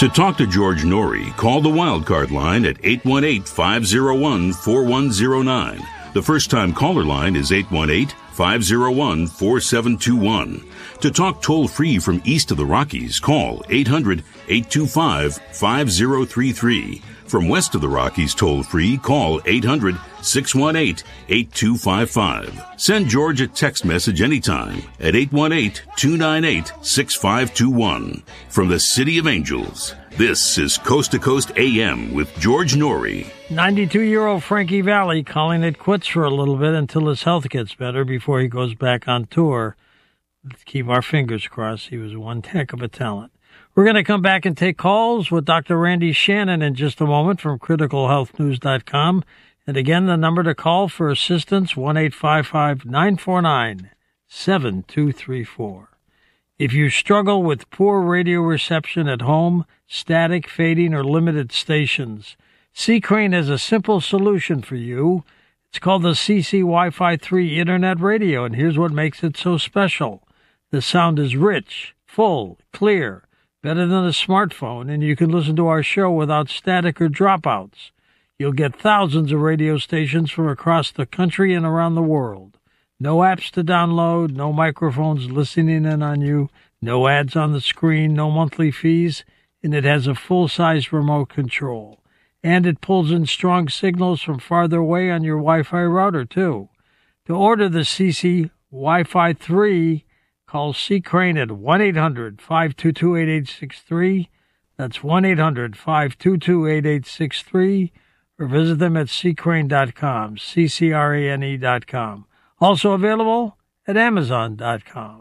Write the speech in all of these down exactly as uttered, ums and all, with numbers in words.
To talk to George Norrie, call the Wildcard line at eight one eight, five oh one, four one oh nine. The first-time caller line is eight one eight, five oh one, four seven two one. To talk toll-free from east of the Rockies, call eight hundred, eight two five, five oh three three. From west of the Rockies toll-free, call eight hundred, six one eight, eight two five five. Send George a text message anytime at eight one eight, two nine eight, six five two one. From the City of Angels, this is Coast to Coast A M with George Norrie. ninety-two-year-old Frankie Valli calling it quits for a little bit until his health gets better before he goes back on tour. Let's keep our fingers crossed. He was one heck of a talent. We're going to come back and take calls with Doctor Randy Shannon in just a moment from critical health news dot com. And again, the number to call for assistance, one eight five five, nine four nine, seven two three four. If you struggle with poor radio reception at home, static, fading, or limited stations, C-Crane has a simple solution for you. It's called the C C Wi-Fi three Internet Radio, and here's what makes it so special. The sound is rich, full, clear, better than a smartphone, and you can listen to our show without static or dropouts. You'll get thousands of radio stations from across the country and around the world. No apps to download, no microphones listening in on you, no ads on the screen, no monthly fees, and it has a full-size remote control. And it pulls in strong signals from farther away on your Wi-Fi router, too. To order the C C Wi-Fi three, call C-Crane at one eight hundred, five two two, eight eight six three. That's one eight hundred, five two two, eight eight six three. Or visit them at c crane dot com, C C R A N E dot com. Also available at amazon dot com.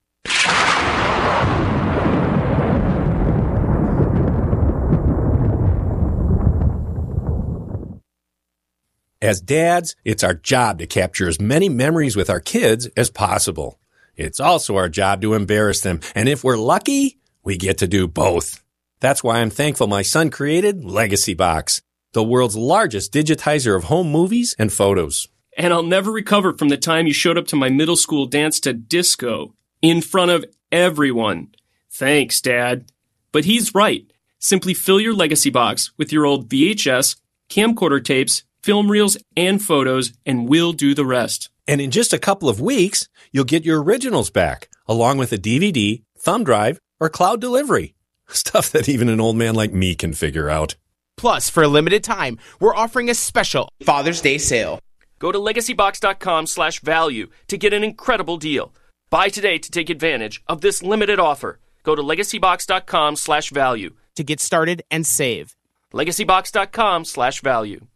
As dads, it's our job to capture as many memories with our kids as possible. It's also our job to embarrass them, and if we're lucky, we get to do both. That's why I'm thankful my son created Legacy Box, the world's largest digitizer of home movies and photos. And I'll never recover from the time you showed up to my middle school dance to disco in front of everyone. Thanks, Dad. But he's right. Simply fill your Legacy Box with your old V H S, camcorder tapes, film reels, and photos, and we'll do the rest. And in just a couple of weeks, you'll get your originals back, along with a D V D, thumb drive, or cloud delivery. Stuff that even an old man like me can figure out. Plus, for a limited time, we're offering a special Father's Day sale. Go to legacybox.com slash value to get an incredible deal. Buy today to take advantage of this limited offer. Go to legacybox.com slash value to get started and save. legacybox.com slash value.